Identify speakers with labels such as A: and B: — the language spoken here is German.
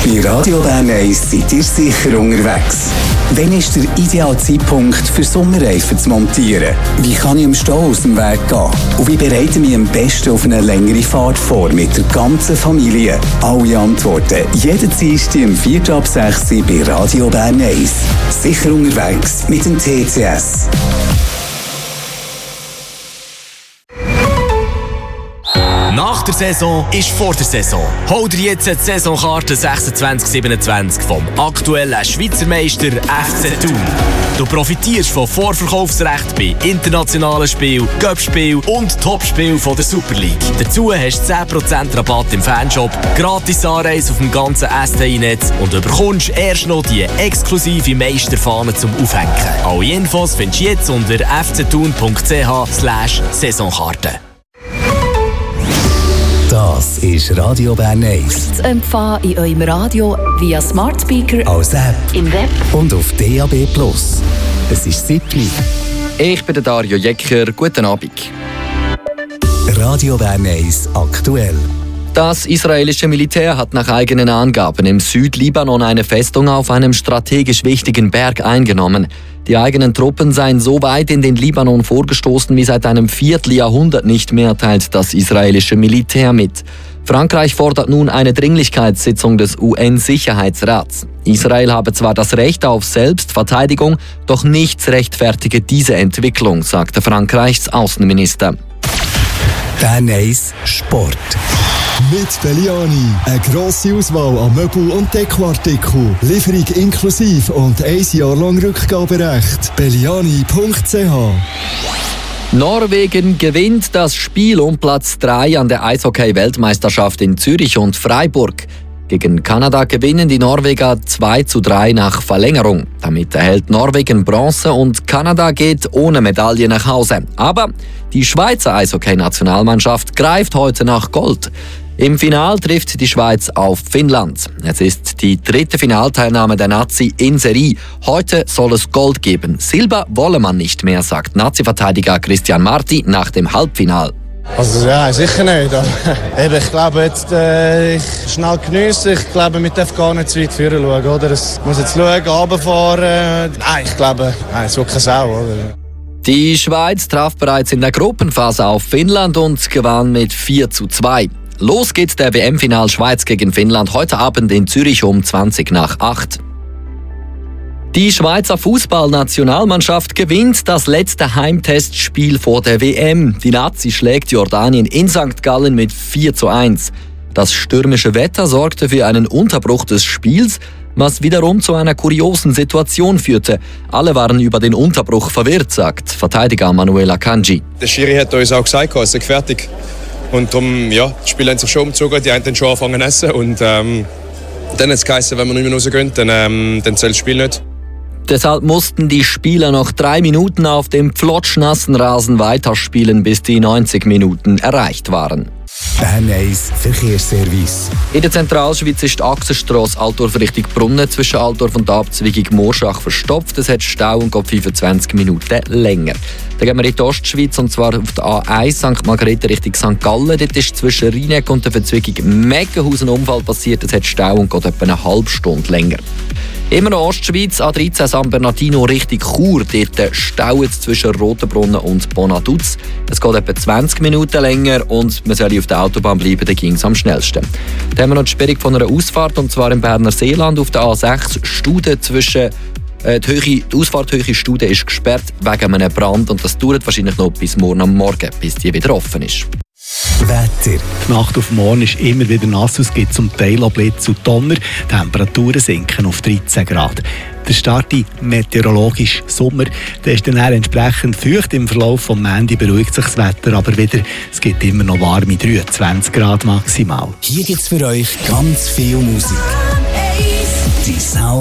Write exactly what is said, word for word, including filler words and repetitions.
A: Bei Radio Bern eins seid ihr sicher unterwegs. Wann ist der ideale Zeitpunkt für Sommerreifen zu montieren? Wie kann ich im Stau aus dem Weg gehen? Und wie bereite ich mich am besten auf eine längere Fahrt vor mit der ganzen Familie? Alle Antworten jeden Dienstag um vier ab sechs bei Radio Bern eins. Sicher unterwegs mit dem T C S.
B: Nach der Saison ist vor der Saison. Hol dir jetzt die Saisonkarte sechsundzwanzig siebenundzwanzig vom aktuellen Schweizer Meister F C Thun. Du profitierst von Vorverkaufsrecht bei internationalen Spielen, Cup-Spielen und Topspielen der Super League. Dazu hast du zehn Prozent Rabatt im Fanshop, gratis Anreise auf dem ganzen S T I-Netz und du bekommst erst noch die exklusive Meisterfahne zum Aufhängen. Alle Infos findest du jetzt unter f c thun punkt c h slash Saisonkarte.
A: Das ist Radio Bern eins.
C: Zu empfangen in eurem Radio via Smart Speaker,
A: als App,
C: im Web
A: und auf D A B plus. Es ist siebli.
D: Ich bin der Dario Jecker. Guten Abend.
A: Radio Bern eins aktuell.
D: Das israelische Militär hat nach eigenen Angaben im Südlibanon eine Festung auf einem strategisch wichtigen Berg eingenommen. Die eigenen Truppen seien so weit in den Libanon vorgestoßen wie seit einem Vierteljahrhundert nicht mehr, teilt das israelische Militär mit. Frankreich fordert nun eine Dringlichkeitssitzung des U N-Sicherheitsrats. Israel habe zwar das Recht auf Selbstverteidigung, doch nichts rechtfertige diese Entwicklung, sagte Frankreichs Außenminister.
A: Bern eins Sport.
E: Mit Belliani. Eine grosse Auswahl an Möbel- und Dekoartikeln. Lieferung inklusive und ein Jahr lang Rückgaberecht. belliani punkt c h.
D: Norwegen gewinnt das Spiel um Platz drei an der Eishockey-Weltmeisterschaft in Zürich und Freiburg. Gegen Kanada gewinnen die Norweger zwei zu drei nach Verlängerung. Damit erhält Norwegen Bronze und Kanada geht ohne Medaille nach Hause. Aber die Schweizer Eishockey-Nationalmannschaft greift heute nach Gold. Im Final trifft die Schweiz auf Finnland. Es ist die dritte Finalteilnahme der Nazi in Serie. Heute soll es Gold geben. Silber wolle man nicht mehr, sagt Nazi-Verteidiger Christian Marti nach dem Halbfinal.
F: Also ja, sicher nicht. Eben, ich glaube, jetzt äh, ich schnell geniessen. Ich glaube, wir dürfen gar nicht zu weit führen schauen. Oder? Es muss jetzt schauen, runterfahren. Nein, ich glaube, nein, es wird keine Sau. Oder?
D: Die Schweiz traf bereits in der Gruppenphase auf Finnland und gewann mit vier zu zwei. Los geht der W M-Final Schweiz gegen Finnland heute Abend in Zürich um zwanzig nach acht. Die Schweizer Fußballnationalmannschaft gewinnt das letzte Heimtestspiel vor der W M. Die Nazi schlägt Jordanien in Sankt Gallen mit vier zu eins. Das stürmische Wetter sorgte für einen Unterbruch des Spiels, was wiederum zu einer kuriosen Situation führte. Alle waren über den Unterbruch verwirrt, sagt Verteidiger Manuel Akanji.
G: Der Schiri hat uns auch gesagt, es ist fertig. Und darum, ja, die Spieler haben sich schon umgezogen, die haben dann schon angefangen zu essen. Und ähm, dann hat es geheißen, wenn wir nicht mehr rausgehen, dann, ähm, dann zählt das Spiel nicht.
D: Deshalb mussten die Spieler noch drei Minuten auf dem flotschnassen Rasen weiterspielen, bis die neunzig Minuten erreicht waren.
A: Bern eins Verkehrsservice.
D: In der Zentralschweiz ist die Achsenstrasse Altdorf Richtung Brunnen zwischen Altdorf und der Abzweigung Morschach verstopft. Es hat Stau und geht fünfundzwanzig Minuten länger. Dann gehen wir in die Ostschweiz und zwar auf der A eins Sankt Margrethe Richtung Sankt Gallen. Dort ist zwischen Rheineck und der Verzweigung Meckenhausen ein Unfall passiert. Es hat Stau und geht etwa eine halbe Stunde länger. Immer noch Ostschweiz, A dreizehn San Bernardino Richtung Chur. Dort staut es zwischen Rotenbrunnen und Bonaduz. Es geht etwa zwanzig Minuten länger und man soll auf der Autobahn bleiben, dann ging es am schnellsten. Dann haben wir noch die Sperrung von einer Ausfahrt, und zwar im Berner Seeland auf der A sechs. Studen zwischen äh, die, Höhe, die Ausfahrthöhe Studen ist gesperrt wegen einem Brand und das dauert wahrscheinlich noch bis morgen am Morgen, bis die wieder offen ist.
A: Wetter.
H: Die Nacht auf morgen ist immer wieder nass, es gibt zum Teil auch Blitz und Donner. Die Temperaturen sinken auf dreizehn Grad. Der Start in meteorologisch Sommer, der ist dann entsprechend feucht. Im Verlauf des Montag beruhigt sich das Wetter, aber wieder, es gibt immer noch warme dreiundzwanzig Grad maximal.
A: Hier gibt's für euch ganz viel Musik. Die Sound